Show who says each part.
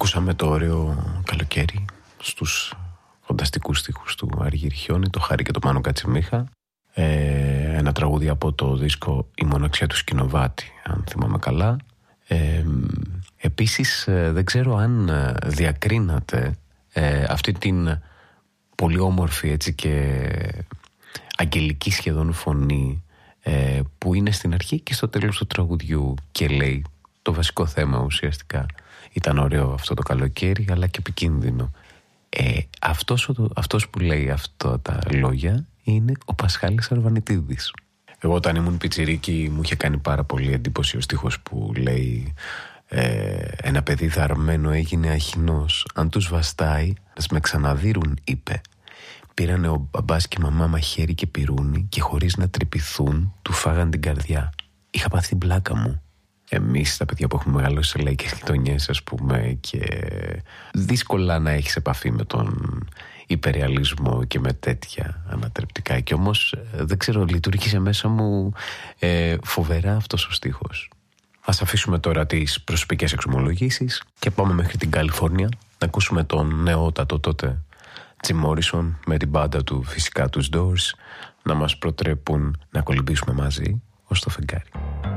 Speaker 1: Ακούσαμε το ωραίο καλοκαίρι στους φανταστικούς στίχους του Αργυριχιώνη, το Χάρη και το Μάνο Κατσιμίχα. Ένα τραγούδι από το δίσκο «Η μοναξιά του Σκηνοβάτη», αν θυμάμαι καλά. Επίσης δεν ξέρω αν διακρίνατε αυτή την πολύ όμορφη έτσι και αγγελική σχεδόν φωνή που είναι στην αρχή και στο τέλος του τραγουδιού και λέει το βασικό θέμα ουσιαστικά. Ήταν ωραίο αυτό το καλοκαίρι, αλλά και επικίνδυνο. Αυτός που λέει αυτά τα λόγια είναι ο Πασχάλης Αρβανιτίδης. Εγώ όταν ήμουν πιτσιρίκι μου είχε κάνει πάρα πολύ εντύπωση ο στίχος που λέει «Ένα παιδί δαρμένο έγινε αχινός, αν τους βαστάει ας με ξαναδύρουν», είπε. Πήρανε ο μπαμπάς και η μαμά μαχαίρι και πυρούνι και χωρίς να τρυπηθούν του φάγαν την καρδιά. Είχα πάθει την πλάκα μου. Εμείς τα παιδιά που έχουμε μεγαλώσει σε λαϊκές γειτονιές, ας πούμε, και δύσκολα να έχεις επαφή με τον υπερρεαλισμό και με τέτοια ανατρεπτικά, και όμως δεν ξέρω, λειτουργήσε μέσα μου φοβερά αυτός ο στίχος. Ας αφήσουμε τώρα τις προσωπικές εξομολογήσεις και πάμε μέχρι την Καλιφόρνια να ακούσουμε τον νεότατο τότε Jim Morrison με την μπάντα του, φυσικά τους Doors, να μας προτρέπουν να κολυμπήσουμε μαζί ως το φεγγάρι.